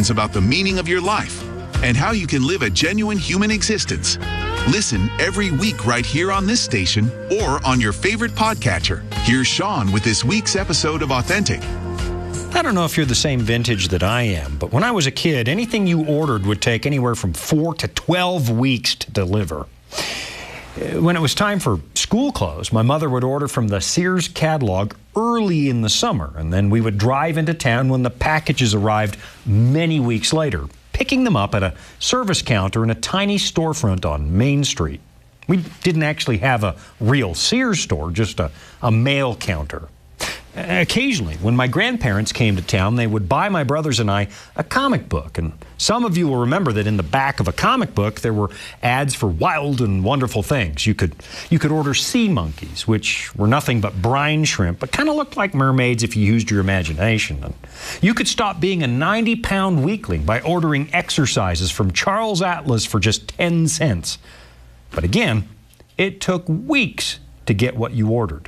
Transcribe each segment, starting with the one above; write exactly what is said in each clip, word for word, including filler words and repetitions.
questions about the meaning of your life and how you can live a genuine human existence. Listen every week right here on this station or on your favorite podcatcher. Here's Sean with this week's episode of Authentic. I don't know if you're the same vintage that I am, but when I was a kid, anything you ordered would take anywhere from four to twelve weeks to deliver. When it was time for school clothes, my mother would order from the Sears catalog early in the summer, and then we would drive into town when the packages arrived many weeks later, picking them up at a service counter in a tiny storefront on Main Street. We didn't actually have a real Sears store, just a, a mail counter. Occasionally, when my grandparents came to town, they would buy my brothers and I a comic book. And some of you will remember that in the back of a comic book, there were ads for wild and wonderful things. You could, you could order sea monkeys, which were nothing but brine shrimp, but kind of looked like mermaids if you used your imagination. And you could stop being a ninety pound weakling by ordering exercises from Charles Atlas for just ten cents. But again, it took weeks to get what you ordered.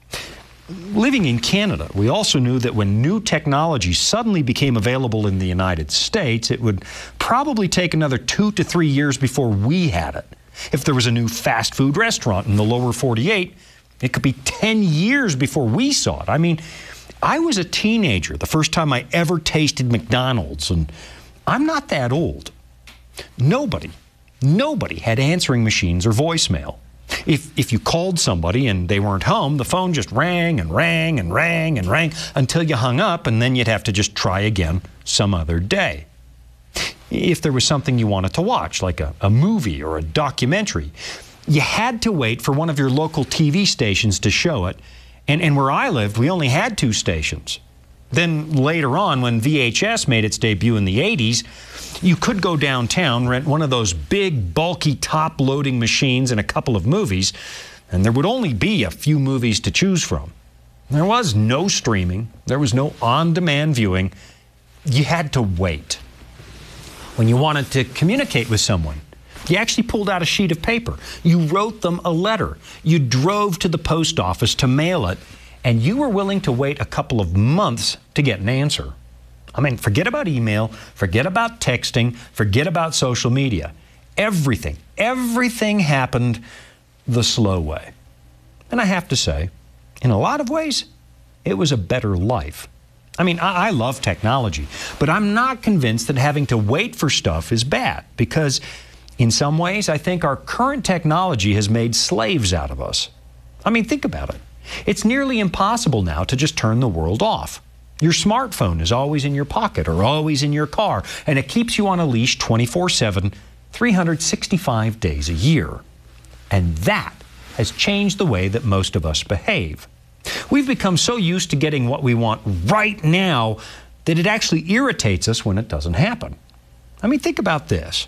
Living in Canada, we also knew that when new technology suddenly became available in the United States, it would probably take another two to three years before we had it. If there was a new fast food restaurant in the lower forty-eight, it could be ten years before we saw it. I mean, I was a teenager the first time I ever tasted McDonald's, and I'm not that old. Nobody, nobody had answering machines or voicemail. If, if you called somebody and they weren't home, the phone just rang and rang and rang and rang until you hung up, and then you'd have to just try again some other day. If there was something you wanted to watch, like a, a movie or a documentary, you had to wait for one of your local T V stations to show it, and, and where I lived, we only had two stations. Then later on, when V H S made its debut in the eighties, you could go downtown, rent one of those big, bulky, top-loading machines and a couple of movies, and there would only be a few movies to choose from. There was no streaming. There was no on-demand viewing. You had to wait. When you wanted to communicate with someone, you actually pulled out a sheet of paper. You wrote them a letter. You drove to the post office to mail it, and you were willing to wait a couple of months to get an answer. I mean, forget about email, forget about texting, forget about social media. Everything, everything happened the slow way. And I have to say, in a lot of ways, it was a better life. I mean, I, I love technology, but I'm not convinced that having to wait for stuff is bad, because in some ways, I think our current technology has made slaves out of us. I mean, think about it. It's nearly impossible now to just turn the world off. Your smartphone is always in your pocket or always in your car, and it keeps you on a leash twenty-four seven, three hundred sixty-five days a year. And that has changed the way that most of us behave. We've become so used to getting what we want right now that it actually irritates us when it doesn't happen. I mean, think about this.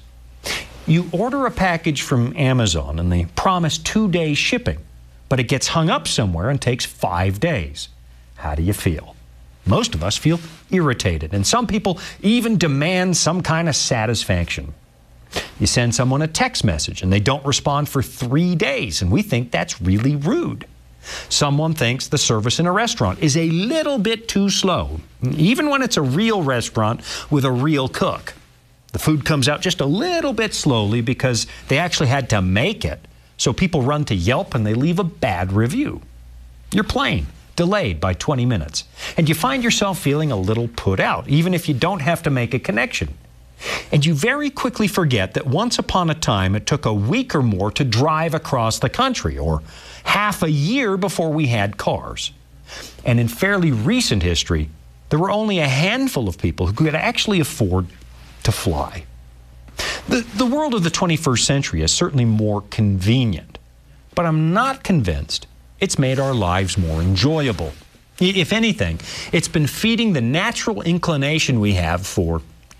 You order a package from Amazon and they promise two-day shipping, but it gets hung up somewhere and takes five days. How do you feel? Most of us feel irritated, and some people even demand some kind of satisfaction. You send someone a text message and they don't respond for three days, and we think that's really rude. Someone thinks the service in a restaurant is a little bit too slow, even when it's a real restaurant with a real cook. The food comes out just a little bit slowly because they actually had to make it. So people run to Yelp and they leave a bad review. Your plane delayed by twenty minutes. And you find yourself feeling a little put out, even if you don't have to make a connection. And you very quickly forget that once upon a time it took a week or more to drive across the country, or half a year before we had cars. And in fairly recent history, there were only a handful of people who could actually afford to fly. The, the world of the twenty-first century is certainly more convenient, but I'm not convinced it's made our lives more enjoyable. If anything, it's been feeding the natural inclination we have for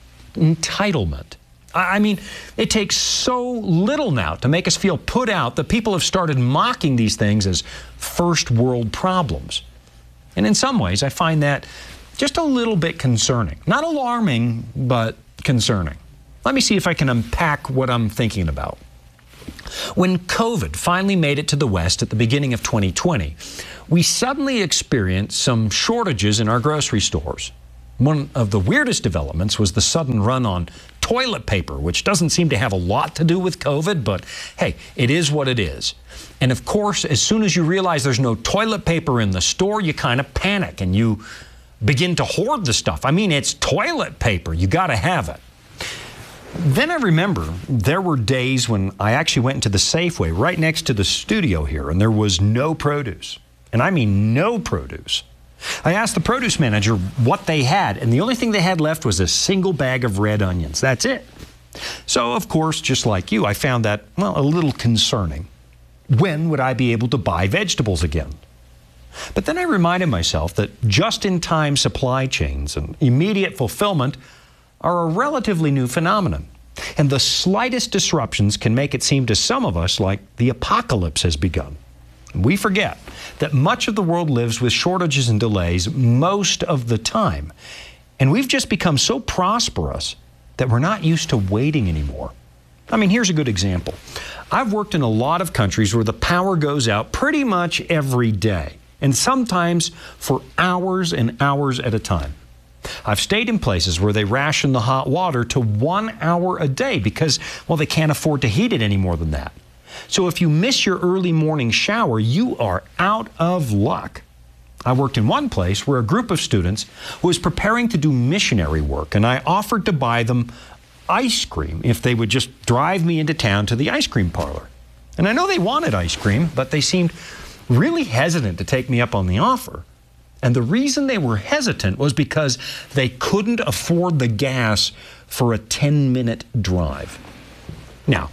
entitlement. I mean, it takes so little now to make us feel put out that people have started mocking these things as first world problems. And in some ways, I find that just a little bit concerning. Not alarming, but concerning. Let me see if I can unpack what I'm thinking about. When COVID finally made it to the West at the beginning of twenty twenty, we suddenly experienced some shortages in our grocery stores. One of the weirdest developments was the sudden run on toilet paper, which doesn't seem to have a lot to do with COVID, but hey, it is what it is. And of course, as soon as you realize there's no toilet paper in the store, you kind of panic and you begin to hoard the stuff. I mean, it's toilet paper. You got to have it. Then I remember there were days when I actually went into the Safeway right next to the studio here, and there was no produce. And I mean no produce. I asked the produce manager what they had, and the only thing they had left was a single bag of red onions. That's it. So, of course, just like you, I found that, well, a little concerning. When would I be able to buy vegetables again? But then I reminded myself that just-in-time supply chains and immediate fulfillment are a relatively new phenomenon. And the slightest disruptions can make it seem to some of us like the apocalypse has begun. We forget that much of the world lives with shortages and delays most of the time. And we've just become so prosperous that we're not used to waiting anymore. I mean, here's a good example. I've worked in a lot of countries where the power goes out pretty much every day, and sometimes for hours and hours at a time. I've stayed in places where they ration the hot water to one hour a day because, well, they can't afford to heat it any more than that. So if you miss your early morning shower, you are out of luck. I worked in one place where a group of students was preparing to do missionary work, and I offered to buy them ice cream if they would just drive me into town to the ice cream parlor. And I know they wanted ice cream, but they seemed really hesitant to take me up on the offer. And the reason they were hesitant was because they couldn't afford the gas for a ten-minute drive. Now,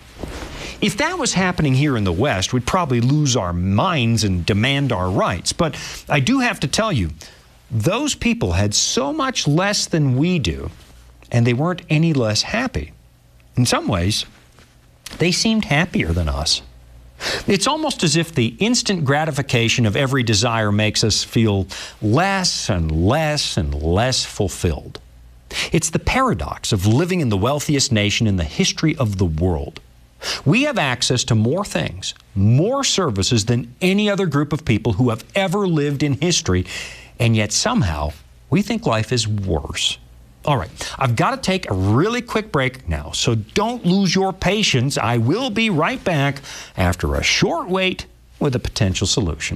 if that was happening here in the West, we'd probably lose our minds and demand our rights. But I do have to tell you, those people had so much less than we do, and they weren't any less happy. In some ways, they seemed happier than us. It's almost as if the instant gratification of every desire makes us feel less and less and less fulfilled. It's the paradox of living in the wealthiest nation in the history of the world. We have access to more things, more services than any other group of people who have ever lived in history, and yet somehow we think life is worse. All right, I've got to take a really quick break now, so don't lose your patience. I will be right back after a short wait with a potential solution.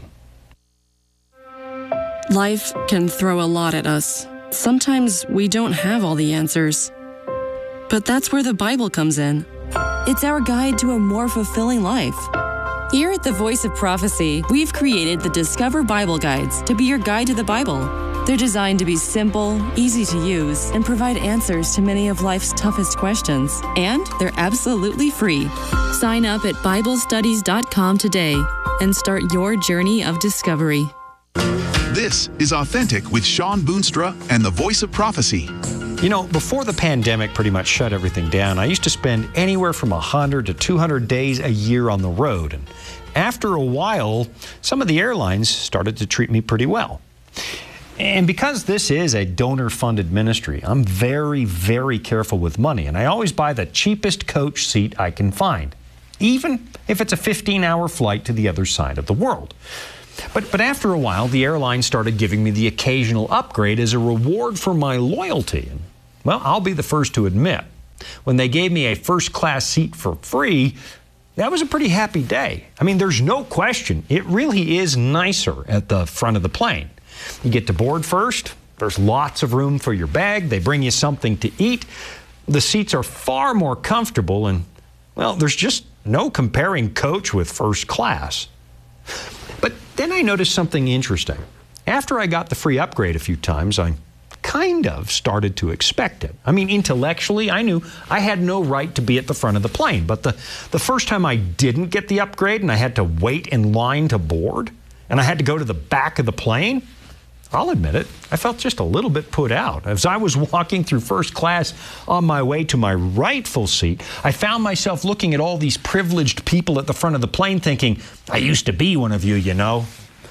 Life can throw a lot at us. Sometimes we don't have all the answers. But that's where the Bible comes in. It's our guide to a more fulfilling life. Here at the Voice of Prophecy, we've created the Discover Bible Guides to be your guide to the Bible. They're designed to be simple, easy to use, and provide answers to many of life's toughest questions. And they're absolutely free. Sign up at Bible Studies dot com today and start your journey of discovery. This is Authentic with Shawn Boonstra and the Voice of Prophecy. You know, before the pandemic pretty much shut everything down, I used to spend anywhere from one hundred to two hundred days a year on the road. And after a while, some of the airlines started to treat me pretty well. And because this is a donor-funded ministry, I'm very, very careful with money. And I always buy the cheapest coach seat I can find, even if it's a fifteen-hour flight to the other side of the world. But, but after a while, the airline started giving me the occasional upgrade as a reward for my loyalty. And, well, I'll be the first to admit, when they gave me a first-class seat for free, that was a pretty happy day. I mean, there's no question, it really is nicer at the front of the plane. You get to board first, there's lots of room for your bag, they bring you something to eat, the seats are far more comfortable, and, well, there's just no comparing coach with first class. But then I noticed something interesting. After I got the free upgrade a few times, I kind of started to expect it. I mean, intellectually, I knew I had no right to be at the front of the plane. But the, the first time I didn't get the upgrade and I had to wait in line to board, and I had to go to the back of the plane, I'll admit it, I felt just a little bit put out. As I was walking through first class on my way to my rightful seat, I found myself looking at all these privileged people at the front of the plane thinking, I used to be one of you, you know.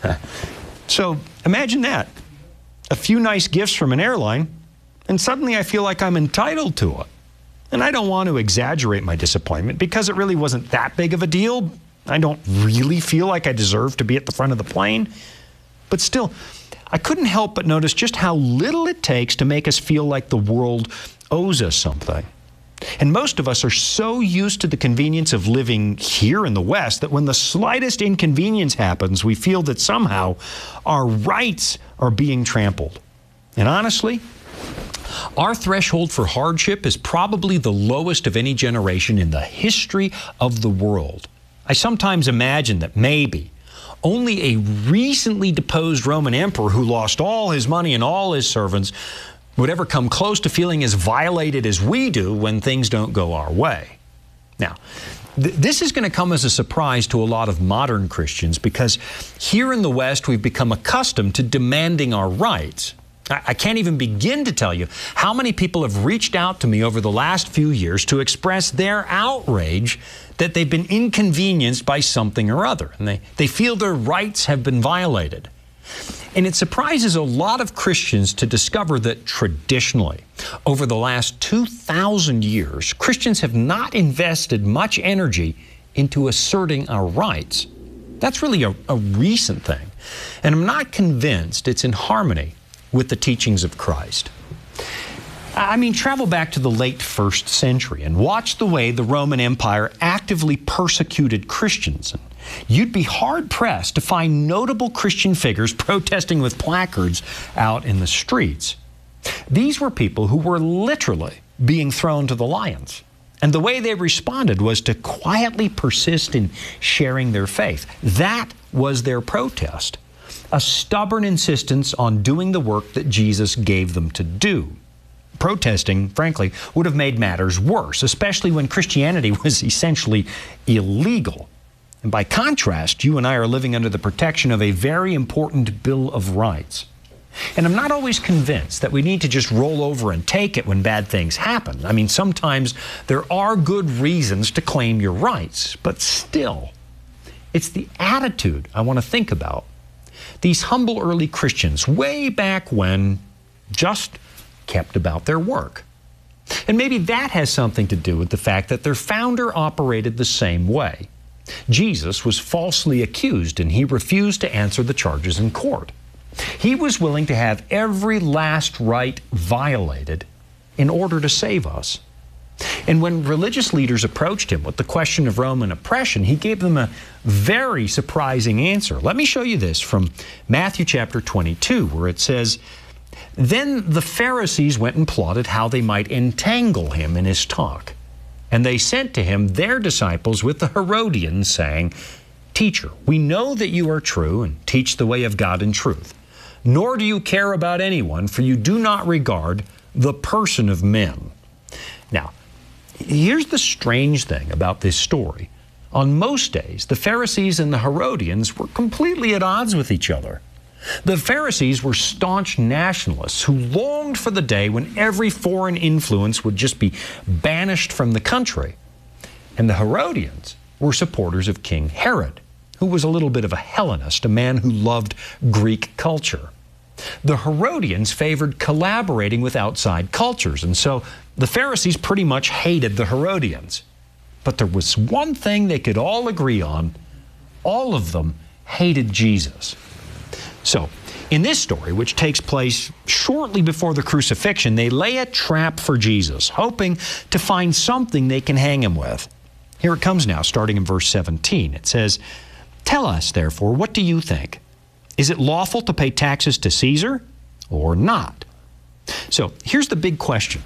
So imagine that. A few nice gifts from an airline, and suddenly I feel like I'm entitled to it. And I don't want to exaggerate my disappointment because it really wasn't that big of a deal. I don't really feel like I deserve to be at the front of the plane. But still, I couldn't help but notice just how little it takes to make us feel like the world owes us something. And most of us are so used to the convenience of living here in the West that when the slightest inconvenience happens, we feel that somehow our rights are being trampled. And honestly, our threshold for hardship is probably the lowest of any generation in the history of the world. I sometimes imagine that maybe only a recently deposed Roman emperor who lost all his money and all his servants would ever come close to feeling as violated as we do when things don't go our way. Now, th this is going to come as a surprise to a lot of modern Christians because here in the West we've become accustomed to demanding our rights. I, I can't even begin to tell you how many people have reached out to me over the last few years to express their outrage that they've been inconvenienced by something or other, and they, they feel their rights have been violated. And it surprises a lot of Christians to discover that traditionally, over the last two thousand years, Christians have not invested much energy into asserting our rights. That's really a, a recent thing. And I'm not convinced it's in harmony with the teachings of Christ. I mean, travel back to the late first century and watch the way the Roman Empire actively persecuted Christians. And you'd be hard-pressed to find notable Christian figures protesting with placards out in the streets. These were people who were literally being thrown to the lions. And the way they responded was to quietly persist in sharing their faith. That was their protest, a stubborn insistence on doing the work that Jesus gave them to do. Protesting, frankly, would have made matters worse, especially when Christianity was essentially illegal. And by contrast, you and I are living under the protection of a very important Bill of Rights. And I'm not always convinced that we need to just roll over and take it when bad things happen. I mean, sometimes there are good reasons to claim your rights, but still, it's the attitude I want to think about. These humble early Christians, way back when, just kept about their work. And maybe that has something to do with the fact that their founder operated the same way. Jesus was falsely accused and he refused to answer the charges in court. He was willing to have every last right violated in order to save us. And when religious leaders approached him with the question of Roman oppression, he gave them a very surprising answer. Let me show you this from Matthew chapter twenty-two, where it says, "Then the Pharisees went and plotted how they might entangle him in his talk. And they sent to him their disciples with the Herodians, saying, 'Teacher, we know that you are true and teach the way of God in truth. Nor do you care about anyone, for you do not regard the person of men.'" Now, here's the strange thing about this story. On most days, the Pharisees and the Herodians were completely at odds with each other. The Pharisees were staunch nationalists who longed for the day when every foreign influence would just be banished from the country. And the Herodians were supporters of King Herod, who was a little bit of a Hellenist, a man who loved Greek culture. The Herodians favored collaborating with outside cultures, and so the Pharisees pretty much hated the Herodians. But there was one thing they could all agree on: all of them hated Jesus. So, in this story, which takes place shortly before the crucifixion, they lay a trap for Jesus, hoping to find something they can hang him with. Here it comes now, starting in verse seventeen. It says, "Tell us, therefore, what do you think? Is it lawful to pay taxes to Caesar or not?" So, here's the big question.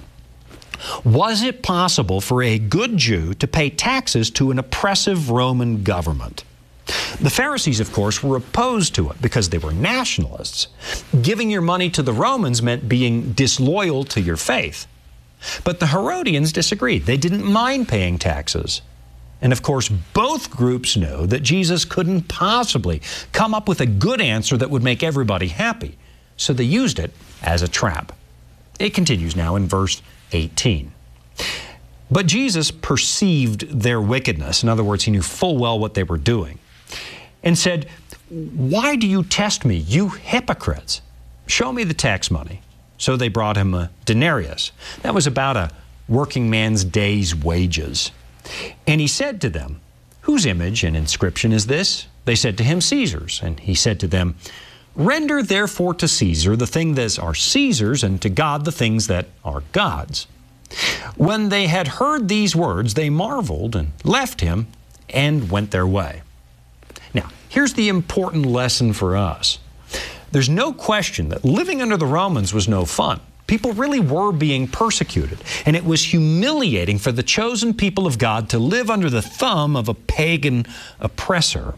Was it possible for a good Jew to pay taxes to an oppressive Roman government? The Pharisees, of course, were opposed to it because they were nationalists. Giving your money to the Romans meant being disloyal to your faith. But the Herodians disagreed. They didn't mind paying taxes. And of course, both groups knew that Jesus couldn't possibly come up with a good answer that would make everybody happy. So they used it as a trap. It continues now in verse eighteen. "But Jesus perceived their wickedness." In other words, he knew full well what they were doing. "And said, 'Why do you test me, you hypocrites? Show me the tax money.' So they brought him a denarius. That was about a working man's day's wages. And he said to them, 'Whose image and inscription is this?' They said to him, 'Caesar's.' And he said to them, Render therefore to Caesar the things that are Caesar's, and to God the things that are God's. When they had heard these words, they marveled and left him and went their way. Now, here's the important lesson for us. There's no question that living under the Romans was no fun. People really were being persecuted, and it was humiliating for the chosen people of God to live under the thumb of a pagan oppressor.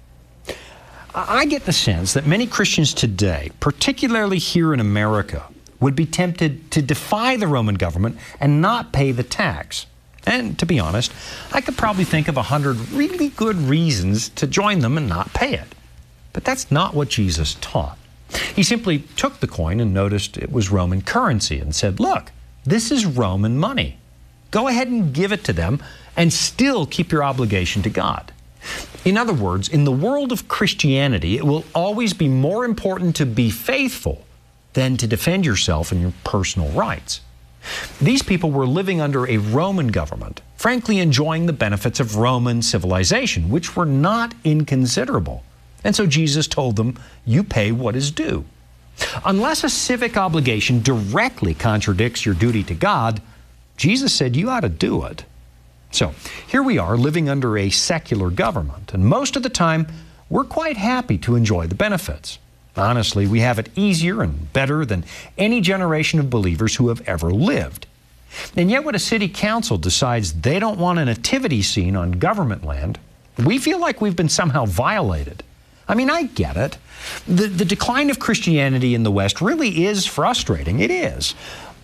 I get the sense that many Christians today, particularly here in America, would be tempted to defy the Roman government and not pay the tax. And to be honest, I could probably think of a hundred really good reasons to join them and not pay it. But that's not what Jesus taught. He simply took the coin and noticed it was Roman currency and said, look, this is Roman money. Go ahead and give it to them and still keep your obligation to God. In other words, in the world of Christianity, it will always be more important to be faithful than to defend yourself and your personal rights. These people were living under a Roman government, frankly enjoying the benefits of Roman civilization, which were not inconsiderable. And so Jesus told them, you pay what is due. Unless a civic obligation directly contradicts your duty to God, Jesus said you ought to do it. So here we are living under a secular government, and most of the time we're quite happy to enjoy the benefits. Honestly, we have it easier and better than any generation of believers who have ever lived. And yet when a city council decides they don't want a nativity scene on government land, we feel like we've been somehow violated. I mean, I get it. The, the decline of Christianity in the West really is frustrating. It is.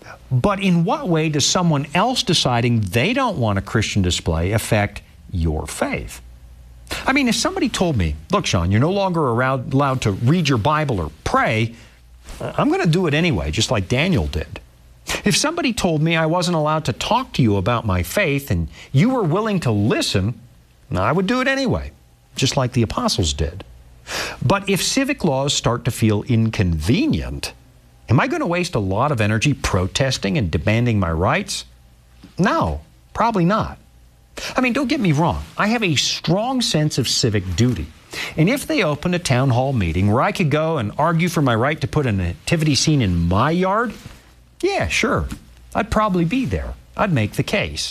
But in what way does someone else deciding they don't want a Christian display affect your faith? I mean, if somebody told me, look, Sean, you're no longer allowed, allowed to read your Bible or pray, I'm going to do it anyway, just like Daniel did. If somebody told me I wasn't allowed to talk to you about my faith and you were willing to listen, I would do it anyway, just like the apostles did. But if civic laws start to feel inconvenient, am I going to waste a lot of energy protesting and demanding my rights? No, probably not. I mean, don't get me wrong. I have a strong sense of civic duty. And if they opened a town hall meeting where I could go and argue for my right to put a nativity scene in my yard, yeah, sure, I'd probably be there. I'd make the case.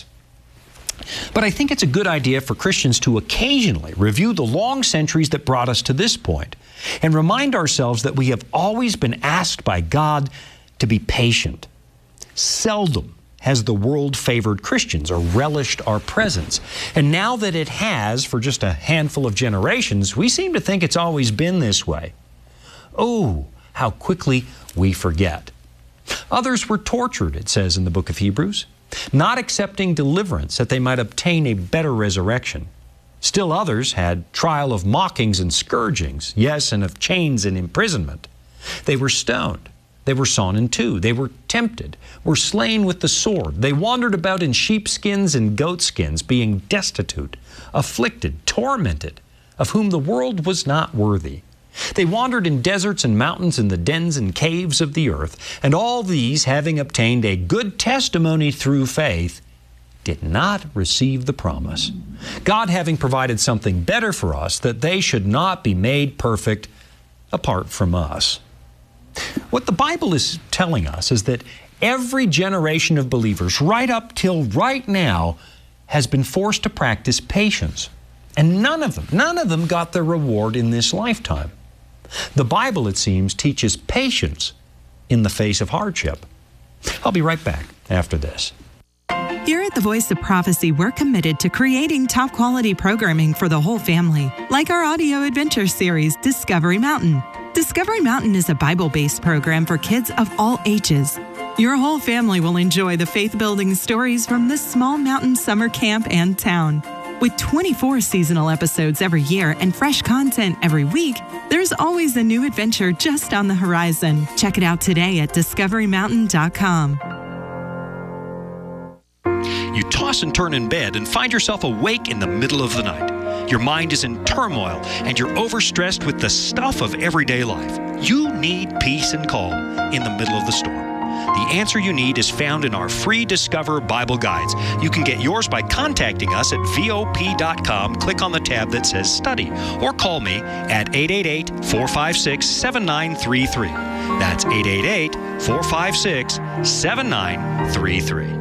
But I think it's a good idea for Christians to occasionally review the long centuries that brought us to this point and remind ourselves that we have always been asked by God to be patient. Seldom has the world favored Christians or relished our presence. And now that it has for just a handful of generations, we seem to think it's always been this way. Oh, how quickly we forget. Others were tortured, it says in the book of Hebrews, not accepting deliverance that they might obtain a better resurrection. Still others had trial of mockings and scourgings, yes, and of chains and imprisonment. They were stoned. They were sawn in two. They were tempted, were slain with the sword. They wandered about in sheepskins and goatskins, being destitute, afflicted, tormented, of whom the world was not worthy. They wandered in deserts and mountains, in the dens and caves of the earth, and all these, having obtained a good testimony through faith, did not receive the promise. God having provided something better for us, that they should not be made perfect apart from us. What the Bible is telling us is that every generation of believers, right up till right now, has been forced to practice patience. And none of them, none of them got their reward in this lifetime. The Bible, it seems, teaches patience in the face of hardship. I'll be right back after this. Here at the Voice of Prophecy, we're committed to creating top quality programming for the whole family, like our audio adventure series, Discovery Mountain. Discovery Mountain is a Bible-based program for kids of all ages. Your whole family will enjoy the faith-building stories from this small mountain summer camp and town. With twenty-four seasonal episodes every year and fresh content every week, there's always a new adventure just on the horizon. Check it out today at discovery mountain dot com. You toss and turn in bed and find yourself awake in the middle of the night. Your mind is in turmoil and you're overstressed with the stuff of everyday life. You need peace and calm in the middle of the storm. The answer you need is found in our free Discover Bible Guides. You can get yours by contacting us at V O P dot com. Click on the tab that says Study, or call me at eight eight eight, four five six, seven nine three three. That's eight eight eight, four five six, seven nine three three.